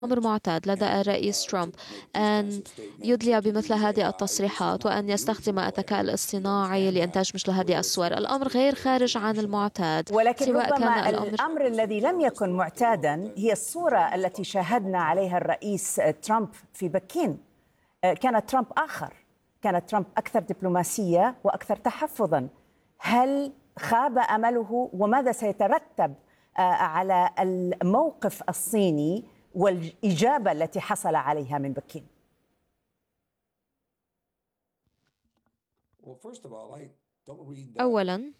أمر معتاد لدى الرئيس ترامب أن يدلي بمثل هذه التصريحات وأن يستخدم الذكاء الاصطناعي لإنتاج مثل هذه الصور. الأمر غير خارج عن المعتاد، ولكن سواء كان ربما الأمر الأمر الذي لم يكن معتادا هي الصورة التي شاهدنا عليها الرئيس ترامب في بكين. كان ترامب آخر، كان ترامب أكثر دبلوماسية وأكثر تحفظا. هل خاب أمله وماذا سيترتب على الموقف الصيني والإجابة التي حصل عليها من بكين؟ أولاً،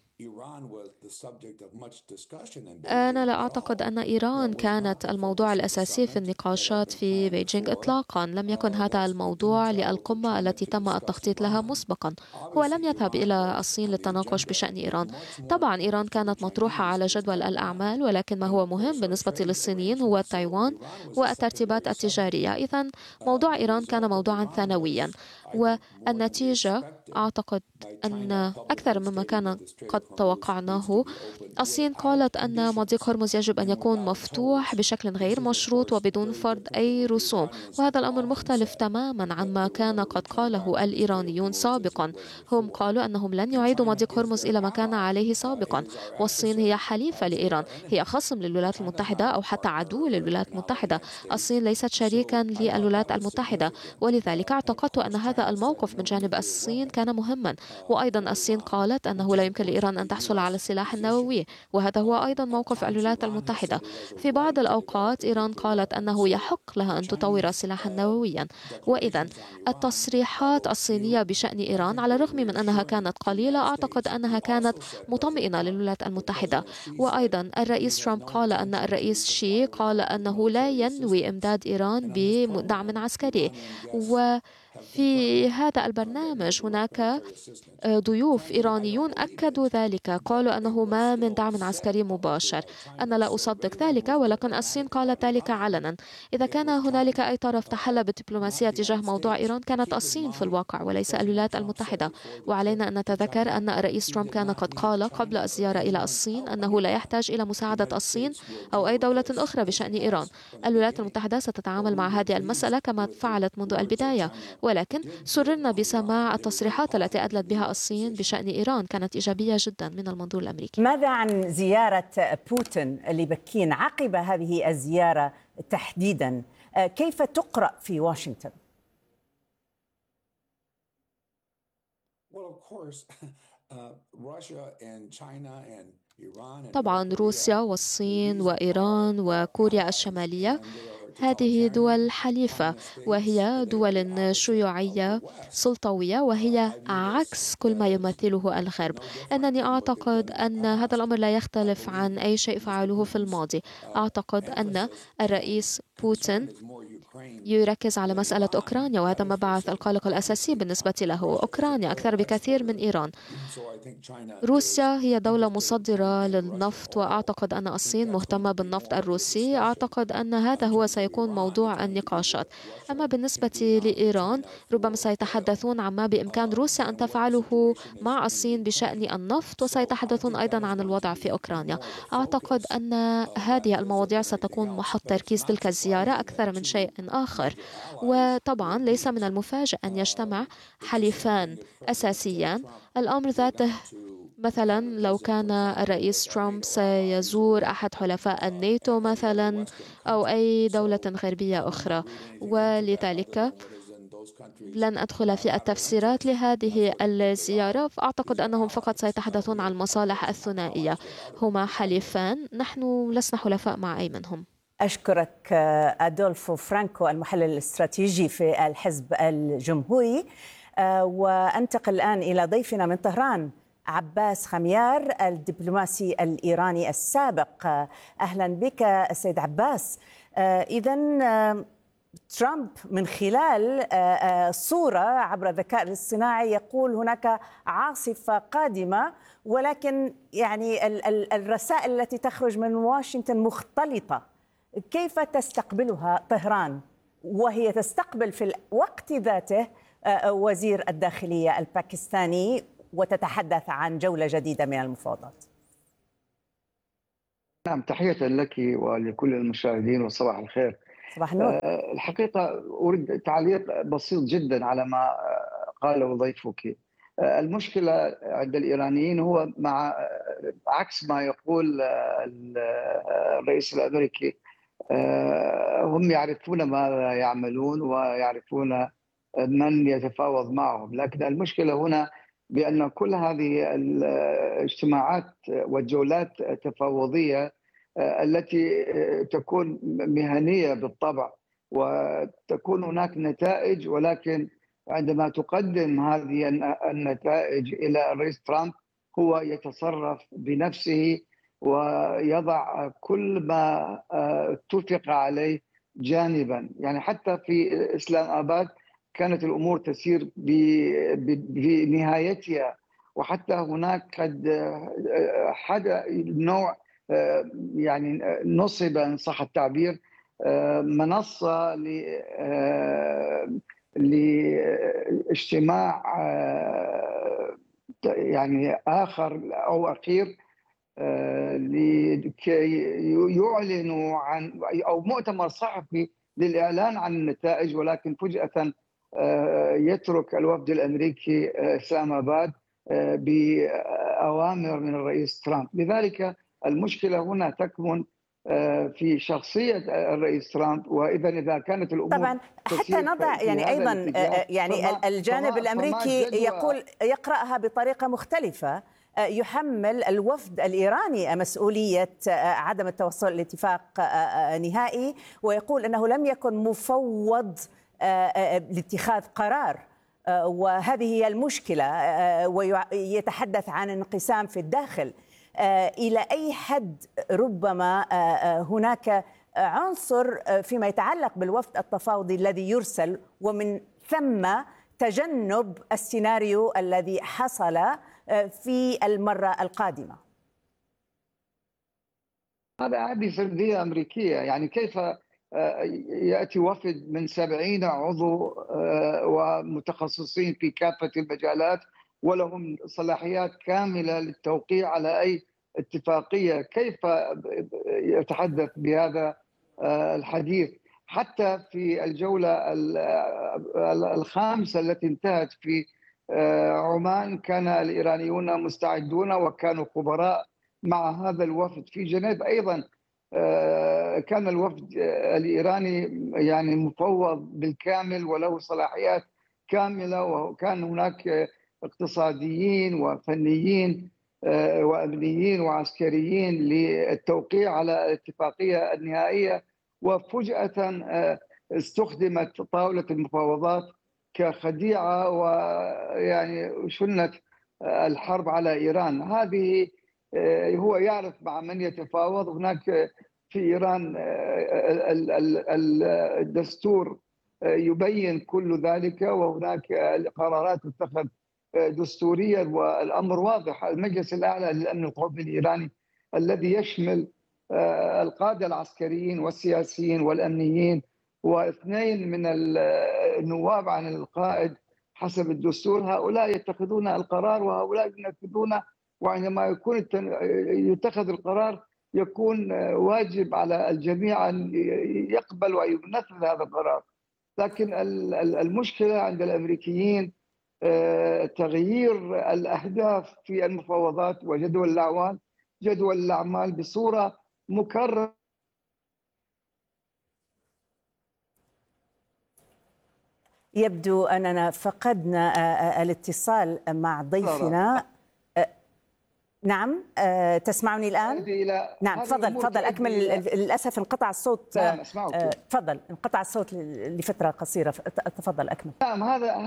أنا لا أعتقد أن إيران كانت الموضوع الأساسي في النقاشات في بيجينغ إطلاقا. لم يكن هذا الموضوع للقمة التي تم التخطيط لها مسبقا. هو لم يذهب إلى الصين للتناقش بشأن إيران. طبعا إيران كانت مطروحة على جدول الأعمال، ولكن ما هو مهم بالنسبة للصينيين هو تايوان والترتيبات التجارية. إذن موضوع إيران كان موضوعا ثانويا، والنتيجة أعتقد أن أكثر مما كان قد توقعناه. الصين قالت أن مضيق هرمز يجب أن يكون مفتوح بشكل غير مشروط وبدون فرض أي رسوم، وهذا الأمر مختلف تماما عما كان قد قاله الإيرانيون سابقا. هم قالوا أنهم لن يعيدوا مضيق هرمز إلى ما كان عليه سابقا، والصين هي حليفة لإيران، هي خصم للولايات المتحدة أو حتى عدو للولايات المتحدة. الصين ليست شريكا للولايات المتحدة، ولذلك اعتقدت أن هذا الموقف من جانب الصين كان مهما. وأيضا الصين قالت أنه لا يمكن لإيران أن تحصل على السلاح النووي، وهذا هو أيضا موقف الولايات المتحدة. في بعض الأوقات إيران قالت أنه يحق لها أن تطور سلاحا نوويا. وإذا التصريحات الصينية بشأن إيران، على الرغم من أنها كانت قليلة، أعتقد أنها كانت مطمئنة للولايات المتحدة. وأيضا الرئيس ترامب قال أن الرئيس شي قال أنه لا ينوي إمداد إيران بدعم عسكري. وفي هذا البرنامج هناك ضيوف إيرانيون أكدوا ذلك، قالوا أنه ما من دعم عسكري مباشر. أنا لا أصدق ذلك، ولكن الصين قالت ذلك علنا. إذا كان هنالك أي طرف تحلى بالدبلوماسية تجاه موضوع إيران كانت الصين في الواقع وليس الولايات المتحدة. وعلينا أن نتذكر أن الرئيس ترامب كان قد قال قبل الزيارة إلى الصين أنه لا يحتاج إلى مساعدة الصين أو أي دولة أخرى بشأن إيران. الولايات المتحدة ستتعامل مع هذه المسألة كما فعلت منذ البداية، ولكن سررنا بسماع التصريحات التي أدلت بها الصين بشأن إيران، كانت إيجابية جدا من المنظور الأمريكي. ماذا عن زيارة بوتين لبكين عقب هذه الزيارة تحديدا؟ كيف تقرأ في واشنطن؟ طبعا روسيا والصين وإيران وكوريا الشمالية هذه دول حليفة، وهي دول شيوعية سلطوية، وهي عكس كل ما يمثله الغرب. أنني أعتقد أن هذا الأمر لا يختلف عن أي شيء فعلوه في الماضي. أعتقد أن الرئيس بوتين يركز على مسألة أوكرانيا، وهذا ما بعث القلق الأساسي بالنسبة له. أوكرانيا أكثر بكثير من إيران. روسيا هي دولة مصدرة للنفط، وأعتقد أن الصين مهتمة بالنفط الروسي. أعتقد أن هذا هو سيكون موضوع النقاشات. أما بالنسبة لإيران، ربما سيتحدثون عما بإمكان روسيا أن تفعله مع الصين بشأن النفط، وسيتحدثون أيضا عن الوضع في أوكرانيا. أعتقد أن هذه المواضيع ستكون محط تركيز تلك الزيارة أكثر من شيء آخر. وطبعا ليس من المفاجئ أن يجتمع حليفان أساسيان. الأمر ذاته مثلا لو كان الرئيس ترامب سيزور أحد حلفاء الناتو مثلا أو أي دولة غربية أخرى، ولذلك لن أدخل في التفسيرات لهذه الزيارة. فأعتقد أنهم فقط سيتحدثون عن المصالح الثنائية. هما حليفان، نحن لسنا حلفاء مع أي منهم. أشكرك أدولفو فرانكو، المحلل الاستراتيجي في الحزب الجمهوري. وأنتقل الآن إلى ضيفنا من طهران، عباس خميار، الدبلوماسي الإيراني السابق. أهلا بك السيد عباس. إذن ترامب من خلال صورة عبر الذكاء الاصطناعي يقول هناك عاصفة قادمة، ولكن يعني الرسائل التي تخرج من واشنطن مختلطة. كيف تستقبلها طهران وهي تستقبل في الوقت ذاته وزير الداخلية الباكستاني وتتحدث عن جولة جديدة من المفاوضات؟ نعم، تحية لك ولكل المشاهدين وصباح الخير. صباح النور. الحقيقة أريد تعليق بسيط جدا على ما قاله ضيفك. المشكلة عند الإيرانيين هو مع عكس ما يقول الرئيس الأمريكي، هم يعرفون ماذا يعملون ويعرفون من يتفاوض معهم، لكن المشكلة هنا بأن كل هذه الاجتماعات والجولات التفاوضية التي تكون مهنية بالطبع وتكون هناك نتائج، ولكن عندما تقدم هذه النتائج إلى الرئيس ترامب هو يتصرف بنفسه ويضع كل ما اتفق عليه جانبا. يعني حتى في إسلام آباد كانت الأمور تسير بنهايتها، وحتى هناك قد حدث نوع يعني نصب إن صح التعبير منصة لاجتماع يعني آخر أو أخير لكي يعلنوا عن أو مؤتمر صحفي للإعلان عن النتائج، ولكن فجأة يترك الوفد الأمريكي إسلام آباد بأوامر من الرئيس ترامب. لذلك المشكلة هنا تكمن في شخصية الرئيس ترامب، إذا كانت الأمور طبعا حتى نضع يعني أيضا يعني الجانب الأمريكي يقول يقرأها بطريقة مختلفة، يحمل الوفد الإيراني مسؤولية عدم التوصل لاتفاق نهائي، ويقول أنه لم يكن مفوض لاتخاذ قرار، وهذه هي المشكلة، ويتحدث عن انقسام في الداخل. إلى أي حد ربما هناك عنصر فيما يتعلق بالوفد التفاوضي الذي يرسل، ومن ثم تجنب السيناريو الذي حصل في المرة القادمة؟ هذه سردية أمريكية. يعني كيف يأتي وفد من 70 عضو ومتخصصين في كافة المجالات ولهم صلاحيات كاملة للتوقيع على أي اتفاقية، كيف يتحدث بهذا الحديث؟ حتى في الجولة الخامسة التي انتهت في عمان كان الإيرانيون مستعدون وكانوا خبراء مع هذا الوفد. في جنيف أيضا كان الوفد الإيراني يعني مفوض بالكامل وله صلاحيات كاملة، وكان هناك اقتصاديين وفنيين وأمنيين وعسكريين للتوقيع على الاتفاقية النهائية. وفجأة استخدمت طاولة المفاوضات كخديعة، ويعني شنت الحرب على إيران. هذه هو يعرف مع من يتفاوض. هناك في إيران الدستور يبين كل ذلك، وهناك قرارات تتخذ دستوريا، والأمر واضح. المجلس الأعلى للأمن القومي الإيراني الذي يشمل القادة العسكريين والسياسيين والأمنيين واثنين من النواب عن القائد حسب الدستور، هؤلاء يتخذون القرار وهؤلاء ينفذونه، وعندما يكون يتخذ القرار يكون واجب على الجميع أن يقبل وينفذ هذا القرار. لكن المشكلة عند الأمريكيين تغيير الأهداف في المفاوضات وجدول الأعمال بصورة مكررة. يبدو أننا فقدنا الاتصال مع ضيفنا. نعم، تسمعني الآن؟ نعم، تفضل أكمل. للأسف انقطع الصوت. نعم، أسمعك. تفضل، انقطع الصوت لفترة قصيرة، تفضل أكمل. نعم،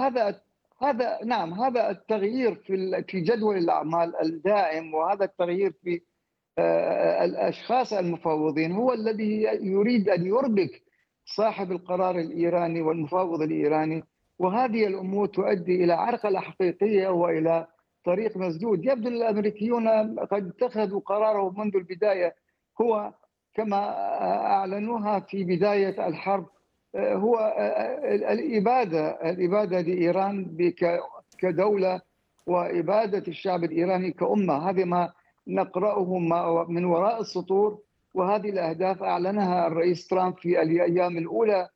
هذا التغيير في جدول الأعمال الدائم، وهذا التغيير في الأشخاص المفوضين هو الذي يريد أن يربك صاحب القرار الإيراني والمفاوض الإيراني، وهذه الأمور تؤدي إلى عرقلة حقيقية وإلى طريق مسدود. يبدو الأمريكيون قد اتخذوا قرارهم منذ البداية، هو كما أعلنوها في بداية الحرب، هو الإبادة لإيران كدولة وإبادة الشعب الإيراني كأمة. هذا ما نقرأه من وراء السطور، وهذه الأهداف أعلنها الرئيس ترامب في الأيام الأولى